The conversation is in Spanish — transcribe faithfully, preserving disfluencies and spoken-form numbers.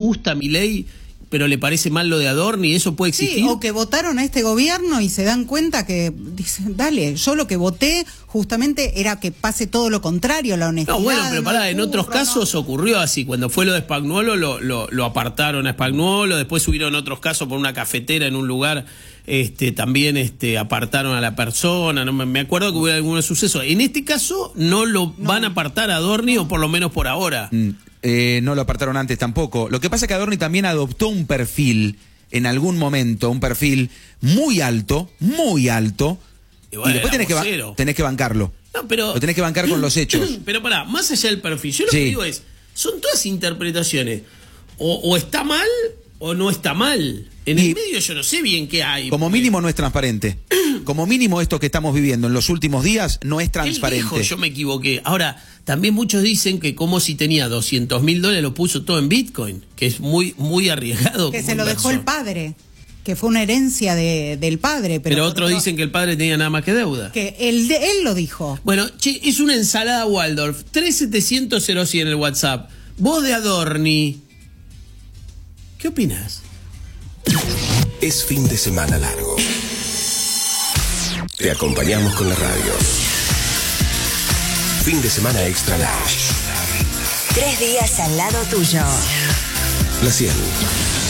gusta Milei, pero le parece mal lo de Adorni, ¿eso puede existir? Sí, o que votaron a este gobierno y se dan cuenta que dicen, dale, yo lo que voté justamente era que pase todo lo contrario, la honestidad. No, bueno, pero pará, no en otros ocurra, casos no. ocurrió así. Cuando fue lo de Spagnuolo, lo, lo, lo apartaron a Spagnuolo, después hubieron otros casos por una cafetera en un lugar, este, también este, apartaron a la persona, no me, me acuerdo que hubo algunos sucesos. En este caso no lo no. van a apartar a Adorni, no. o por lo menos por ahora. Mm. Eh, no lo apartaron antes tampoco. Lo que pasa es que Adorni también adoptó un perfil en algún momento, un perfil muy alto, muy alto, y, bueno, y después tenés que, ba- tenés que bancarlo. No, pero, lo tenés que bancar con los hechos. Pero pará, más allá del perfil, yo lo sí. que digo es, son todas interpretaciones. O, o está mal o no está mal. En y el medio yo no sé bien qué hay. Como porque... mínimo no es transparente. Como mínimo esto que estamos viviendo en los últimos días no es transparente. Él dijo, yo me equivoqué. Ahora, también muchos dicen que como si tenía doscientos mil dólares lo puso todo en Bitcoin, que es muy, muy arriesgado. Que se lo dejó el padre, que fue una herencia de, del padre. Pero, pero otros otro, dicen que el padre tenía nada más que deuda. Que él, de, él lo dijo. Bueno, che, es una ensalada Waldorf. tres setecientos cero cien en el WhatsApp. Vos de Adorni, ¿qué opinás? Es fin de semana largo. Te acompañamos con la radio. Fin de semana extra large. Tres días al lado tuyo. La cien.